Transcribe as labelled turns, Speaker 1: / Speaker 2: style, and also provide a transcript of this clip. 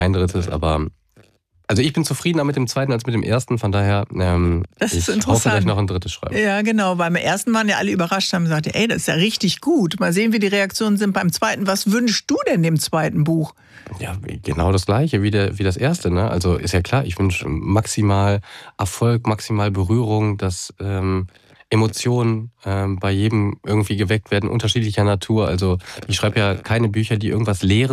Speaker 1: ein drittes, aber also ich bin zufriedener mit dem zweiten als mit dem ersten, von daher
Speaker 2: Das ist
Speaker 1: ich hoffe, dass ich noch ein drittes schreibe.
Speaker 2: Ja, genau. Beim ersten waren ja alle überrascht, haben gesagt, ey, das ist ja richtig gut. Mal sehen, wie die Reaktionen sind beim zweiten. Was wünschst du denn dem zweiten Buch?
Speaker 1: Ja, genau das Gleiche wie das erste, ne? Also ist ja klar, ich wünsche maximal Erfolg, maximal Berührung, dass Emotionen bei jedem irgendwie geweckt werden, unterschiedlicher Natur. Also ich schreibe ja keine Bücher, die irgendwas lehren